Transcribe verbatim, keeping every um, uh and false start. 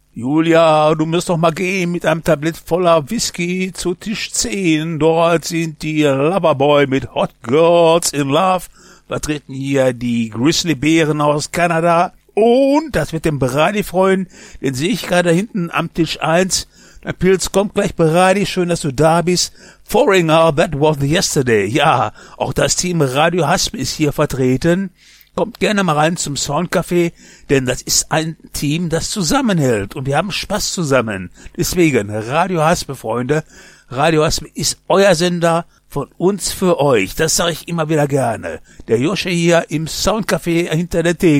Julia, du musst doch mal gehen mit einem Tablett voller Whisky zu Tisch zehn. Dort sind die Loverboy mit Hot Girls in Love, vertreten hier die Grizzlybären aus Kanada. Und das wird dem Berardi freuen, den sehe ich gerade hinten am Tisch eins. Der Pilz kommt gleich, Berardi, schön, dass du da bist. Foreigner, that was yesterday. Ja, auch das Team Radio Hasp ist hier vertreten. Kommt gerne mal rein zum Soundcafé, denn das ist ein Team, das zusammenhält und wir haben Spaß zusammen. Deswegen, Radio Hasp, Freunde, Radio Hasp ist euer Sender von uns für euch. Das sage ich immer wieder gerne. Der Josche hier im Soundcafé hinter der Theke.